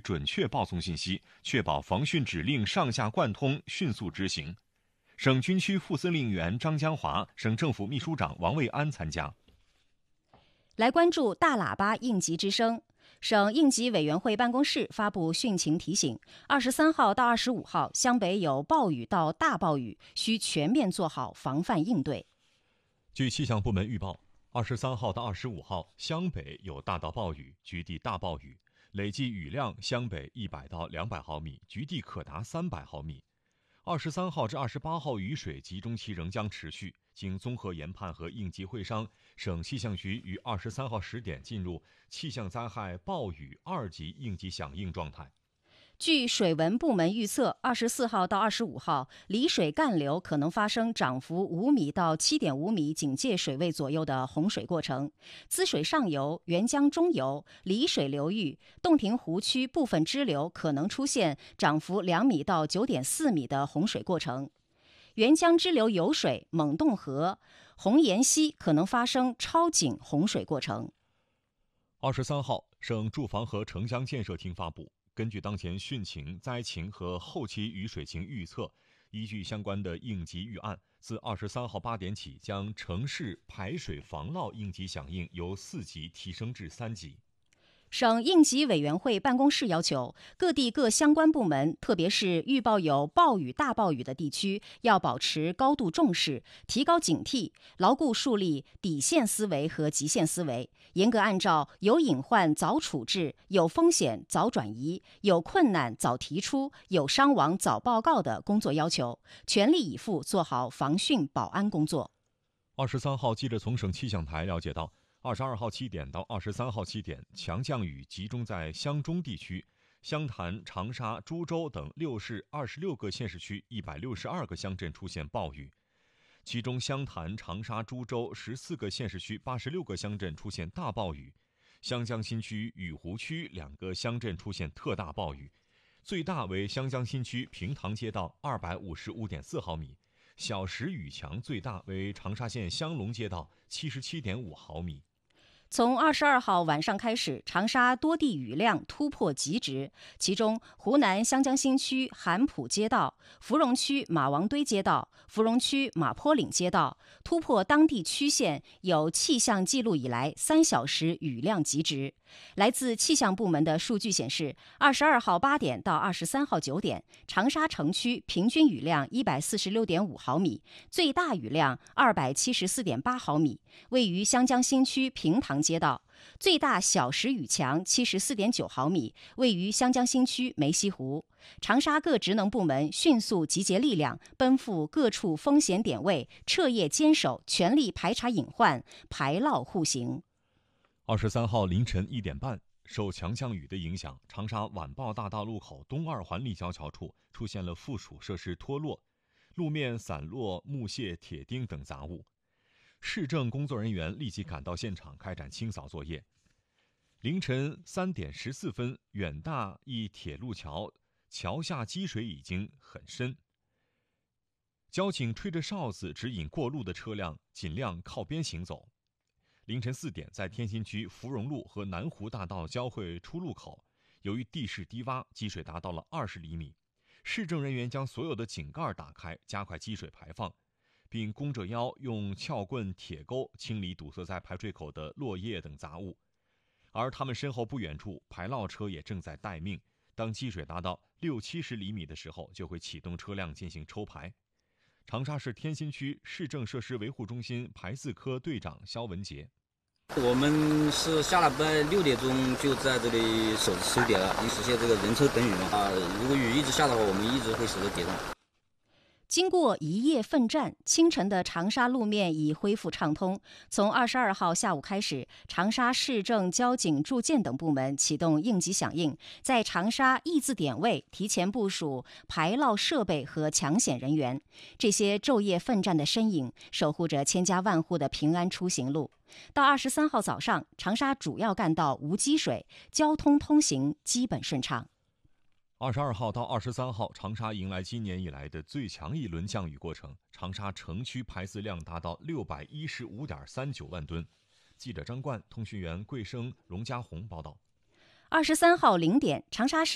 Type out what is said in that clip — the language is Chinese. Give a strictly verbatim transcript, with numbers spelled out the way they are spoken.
准确报送信息，确保防汛指令上下贯通，迅速执行。省军区副司令员张江华、省政府秘书长王卫安参加。 来关注大喇叭应急之声。省应急委员会办公室发布汛情提醒：二十三号到二十五号，湘北有暴雨到大暴雨，需全面做好防范应对。 据气象部门预报，二十三号到二十五号，湘北有大到暴雨，局地大暴雨，累计雨量湘北一百到两百毫米，局地可达三百毫米。二十三号至二十八号雨水集中期仍将持续。经综合研判和应急会商，省气象局于二十三号十点进入气象灾害暴雨二级应急响应状态。 据水文部门预测，二十四号到二十五号，丽水干流可能发生涨幅五米到七点五米警戒水位左右的洪水过程。滋水上游、沅江中游、丽水流域、洞庭湖区部分支流可能出现涨幅两米到九点四米的洪水过程。沅江支流有水，猛洞河、红岩溪可能发生超警洪水过程。 二十三号，省住房和城乡建设厅发布，根据当前汛情、灾情和后期雨水情预测，依据相关的应急预案，自二十三号八点起，将城市排水防涝应急响应由四级提升至三级。 省应急委员会办公室要求，各地各相关部门，特别是预报有暴雨、大暴雨的地区，要保持高度重视，提高警惕，牢固树立底线思维和极限思维，严格按照有隐患早处置、有风险早转移、有困难早提出、有伤亡早报告的工作要求，全力以赴做好防汛保安工作。 二十三号，记者从省气象台了解到，二十二号七点到二十三号七点，强降雨集中在湘中地区、湘潭、长沙、株洲等六市二十六个县市区一百六十二个乡镇出现暴雨，其中湘潭、长沙、株洲十四个县市区八十六个乡镇出现大暴雨，湘江新区、雨湖区两个乡镇出现特大暴雨，最大为湘江新区平塘街道二百五十五点四毫米，小时雨强最大为长沙县香龙街道七十七点五毫米。 从二十二号晚上开始，长沙多地雨量突破极值，其中湖南湘江新区韩浦街道、芙蓉区马王堆街道、芙蓉区马坡岭街道突破当地区县有气象记录以来三小时雨量极值。来自气象部门的数据显示，二十二号八点到二十三号九点，长沙城区平均雨量一百四十六点五毫米，最大雨量二百七十四点八毫米，位于湘江新区平塘街道；最大小时雨强七十四点九毫米，位于湘江新区梅溪湖。长沙各职能部门迅速集结力量，奔赴各处风险点位，彻夜坚守，全力排查隐患，排涝护行。 二十三号凌晨一点半，受强降雨的影响，长沙晚报大道路口东二环立交桥处出现了附属设施脱落，路面散落木屑、铁钉等杂物。市政工作人员立即赶到现场开展清扫作业。凌晨三点十四分，远大一铁路桥桥下积水已经很深，交警吹着哨子指引过路的车辆尽量靠边行走。凌晨四点，在天心区芙蓉路和南湖大道交汇出入口，由于地势低洼，积水达到了二十厘米。市政人员将所有的井盖打开，加快积水排放，并弓着腰用撬棍、铁钩清理堵塞在排水口的落叶等杂物。而他们身后不远处，排涝车也正在待命。当积水达到六七十厘米的时候，就会启动车辆进行抽排。长沙市天心区市政设施维护中心排四科队长肖文杰： 我们是下了班六点钟就在这里守守点了，以实现这个人车等雨嘛。啊，如果雨一直下的话，我们一直会守着点上。 经过一夜奋战，清晨的长沙路面已恢复畅通。从二十二号下午开始，长沙市政、交警、住建等部门启动应急响应，在长沙 E 字点位提前部署排涝设备和抢险人员。这些昼夜奋战的身影，守护着千家万户的平安出行路。到二十三号早上，长沙主要干道无积水，交通通行基本顺畅。 二十二号到二十三号，长沙迎来今年以来的最强一轮降雨过程，长沙城区排涘量达到六百一十五点三九万吨。记者张冠、通讯员桂生、荣家红报道。 二十三号零点，长沙市